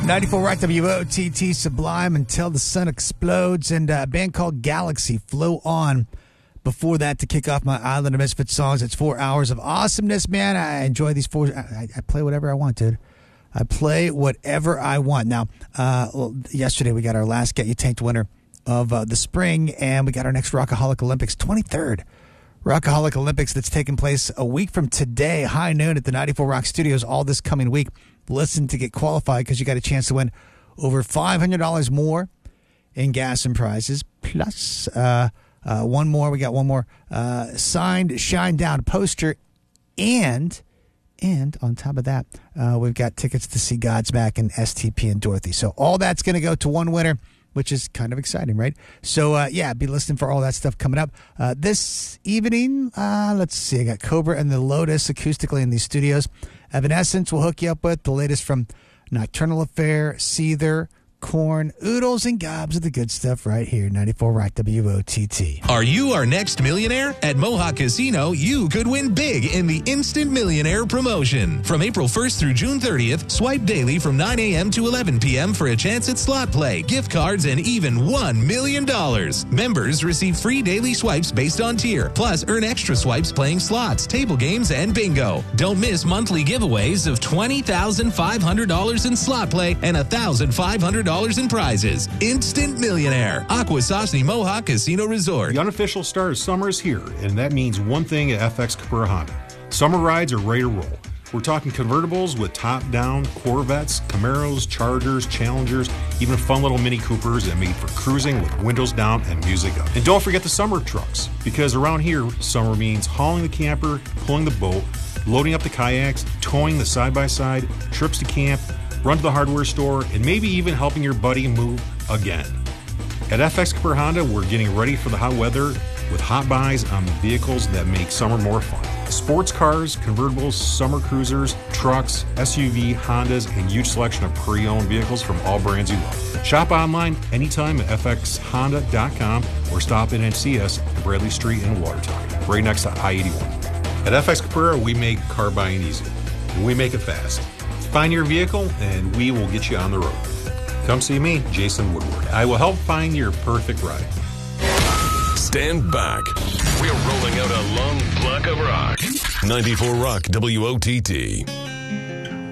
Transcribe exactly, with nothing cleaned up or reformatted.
ninety-four Rock W O T T, Sublime Until the Sun Explodes, and a band called Galaxy, Flow On. Before that, to kick off my Island of Misfits songs, it's four hours of awesomeness, man. I enjoy these four. I, I play whatever I want, dude. I play whatever I want. Now, uh, well, yesterday we got our last Get You Tanked winner of uh, the spring, and we got our next Rockaholic Olympics, twenty-third Rockaholic Olympics, that's taking place a week from today, high noon at the ninety-four Rock Studios, all this coming week. Listen to get qualified because you got a chance to win over five hundred dollars more in gas and prizes, plus uh, uh, one more. We got one more uh, signed Shine Down poster, and and on top of that, uh, we've got tickets to see Godsmack and S T P and Dorothy. So all that's going to go to one winner, which is kind of exciting, right? So, uh, yeah, be listening for all that stuff coming up. Uh, this evening, uh, let's see, I got Cobra and the Lotus acoustically in these studios. Evanescence will hook you up with the latest from Nocturnal Affair, Seether, Korn, Oodles, and gobs of the good stuff right here, ninety-four Rock W O T T. Are you our next millionaire? At Mohawk Casino, you could win big in the Instant Millionaire promotion. From April first through June thirtieth, swipe daily from nine a.m. to eleven p.m. for a chance at slot play, gift cards, and even one million dollars. Members receive free daily swipes based on tier, plus earn extra swipes playing slots, table games, and bingo. Don't miss monthly giveaways of twenty thousand five hundred dollars in slot play and one thousand five hundred dollars in prizes. Instant Millionaire. Akwesasne Mohawk Casino Resort. The unofficial start of summer is here, and that means one thing at F X Capura Honda. Summer rides are ready to roll. We're talking convertibles with top-down Corvettes, Camaros, Chargers, Challengers, even fun little Mini Coopers that made for cruising with windows down and music up. And don't forget the summer trucks, because around here, summer means hauling the camper, pulling the boat, loading up the kayaks, towing the side-by-side, trips to camp, run to the hardware store, and maybe even helping your buddy move again. At F X Capura Honda, we're getting ready for the hot weather with hot buys on the vehicles that make summer more fun. Sports cars, convertibles, summer cruisers, trucks, S U V, Hondas, and huge selection of pre-owned vehicles from all brands you love. Shop online anytime at f x honda dot com or stop in and see us at Bradley Street in Watertown, right next to I eighty-one. At F X Capura, we make car buying easy, and we make it fast. Find your vehicle, and we will get you on the road. Come see me, Jason Woodward. I will help find your perfect ride. Stand back. We're rolling out a long block of rock. ninety-four Rock W O T T.